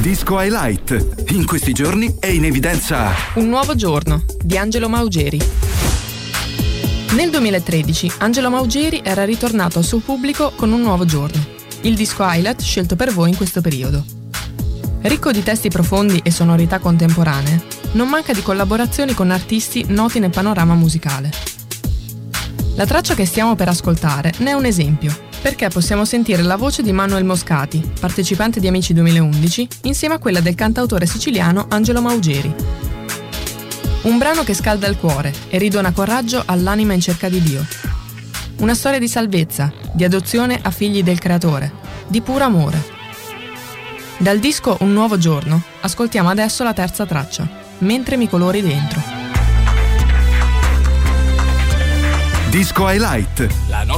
Disco Highlight. In questi giorni è in evidenza Un nuovo giorno di Angelo Maugeri. Nel 2013 Angelo Maugeri era ritornato al suo pubblico con Un nuovo giorno, il disco highlight scelto per voi in questo periodo. Ricco di testi profondi e sonorità contemporanee, non manca di collaborazioni con artisti noti nel panorama musicale. La traccia che stiamo per ascoltare ne è un esempio, perché possiamo sentire la voce di Manuel Moscati, partecipante di Amici 2011, insieme a quella del cantautore siciliano Angelo Maugeri. Un brano che scalda il cuore e ridona coraggio all'anima in cerca di Dio. Una storia di salvezza, di adozione a figli del Creatore, di puro amore. Dal disco Un nuovo giorno ascoltiamo adesso la terza traccia, Mentre mi colori dentro. Disco Highlight.